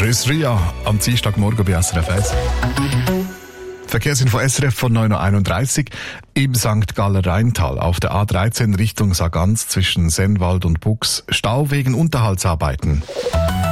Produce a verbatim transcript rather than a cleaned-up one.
Chris Ria am Dienstagmorgen bei S R F eins. Verkehrsinfo S R F von neun Uhr einunddreißig im Sankt Galler Rheintal auf der A dreizehn Richtung Sargans zwischen Sennwald und Bux. Stau wegen Unterhaltsarbeiten.